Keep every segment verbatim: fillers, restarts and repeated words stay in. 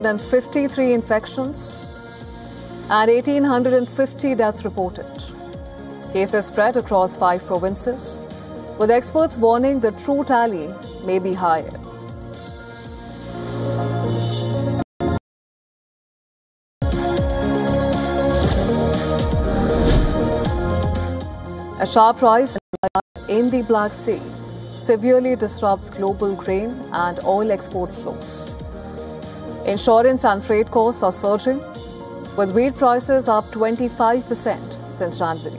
fifty-three infections and one thousand eight hundred fifty deaths reported. Cases spread across five provinces, with experts warning the true tally may be higher. A sharp rise in the Black Sea severely disrupts global grain and oil export flows. Insurance and freight costs are surging, with wheat prices up twenty-five percent since January.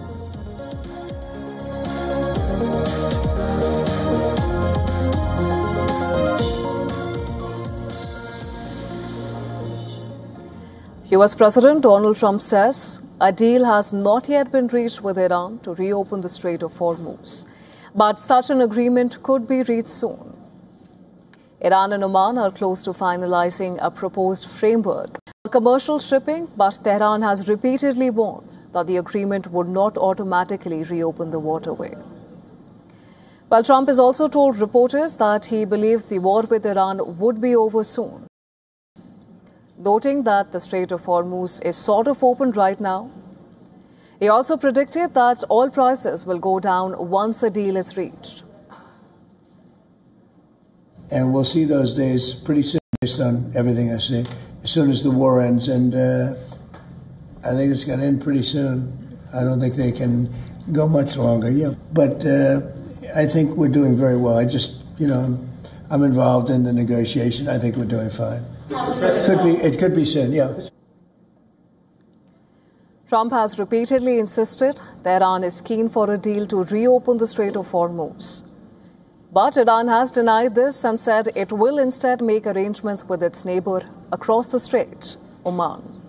U S President Donald Trump says a deal has not yet been reached with Iran to reopen the Strait of Hormuz, but such an agreement could be reached soon. Iran and Oman are close to finalizing a proposed framework for commercial shipping, but Tehran has repeatedly warned that the agreement would not automatically reopen the waterway. While Trump has also told reporters that he believes the war with Iran would be over soon, noting that the Strait of Hormuz is sort of open right now. He also predicted that oil prices will go down once a deal is reached. And we'll see those days pretty soon based on everything I see, as soon as the war ends. And uh, I think it's going to end pretty soon. I don't think they can go much longer. Yeah, But uh, I think we're doing very well. I just, you know, I'm involved in the negotiation. I think we're doing fine. It could be, it could be soon, yeah. Trump has repeatedly insisted that Iran is keen for a deal to reopen the Strait of Hormuz. But Iran has denied this and said it will instead make arrangements with its neighbor across the strait, Oman.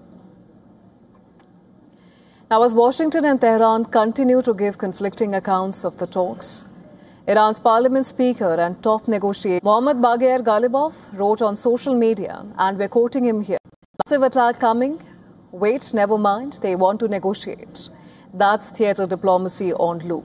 Now, as Washington and Tehran continue to give conflicting accounts of the talks, Iran's parliament speaker and top negotiator Mohammad Bagher Ghalibaf wrote on social media, and we're quoting him here, "Massive attack coming. Wait, never mind. They want to negotiate. That's theater diplomacy on loop."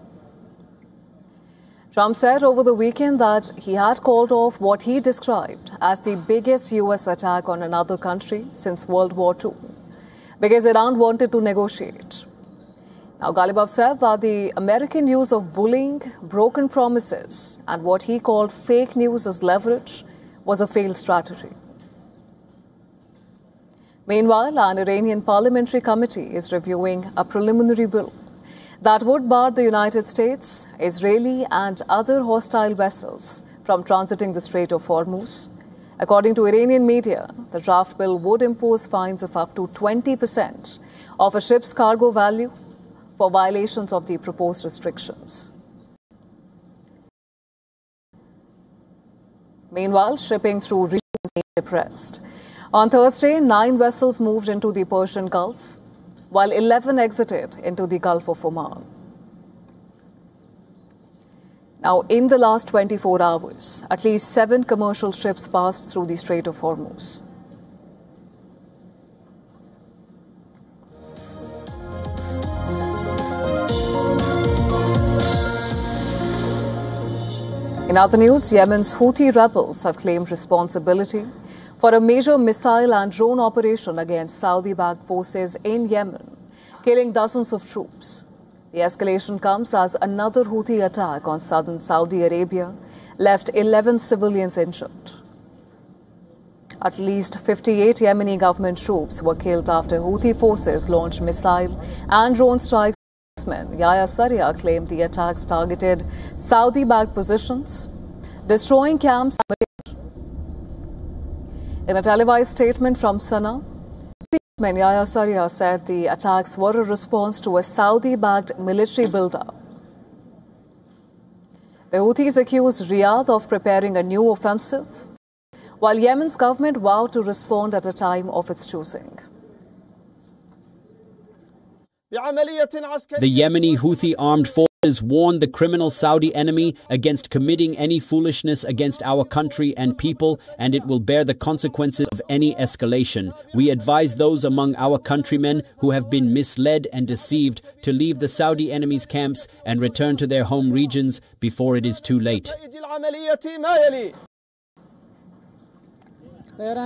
Trump said over the weekend that he had called off what he described as the biggest U S attack on another country since World War Two, because Iran wanted to negotiate. Now, Ghalibaf said that the American use of bullying, broken promises, and what he called fake news as leverage was a failed strategy. Meanwhile, an Iranian parliamentary committee is reviewing a preliminary bill that would bar the United States, Israeli, and other hostile vessels from transiting the Strait of Hormuz. According to Iranian media, the draft bill would impose fines of up to twenty percent of a ship's cargo value for violations of the proposed restrictions. Meanwhile, shipping through regions is depressed. On Thursday, nine vessels moved into the Persian Gulf, while eleven exited into the Gulf of Oman. Now, in the last twenty-four hours, at least seven commercial ships passed through the Strait of Hormuz. In other news, Yemen's Houthi rebels have claimed responsibility for a major missile and drone operation against Saudi-backed forces in Yemen, killing dozens of troops. The escalation comes as another Houthi attack on southern Saudi Arabia left eleven civilians injured. At least fifty-eight Yemeni government troops were killed after Houthi forces launched missile and drone strikes. Yahya Sarriah claimed the attacks targeted Saudi-backed positions, destroying camps. In a televised statement from Sana'a, Yahya Sarriah said the attacks were a response to a Saudi-backed military buildup. The Houthis accused Riyadh of preparing a new offensive, while Yemen's government vowed to respond at a time of its choosing. The Yemeni Houthi armed forces warned the criminal Saudi enemy against committing any foolishness against our country and people, and it will bear the consequences of any escalation. We advise those among our countrymen who have been misled and deceived to leave the Saudi enemy's camps and return to their home regions before it is too late. Iran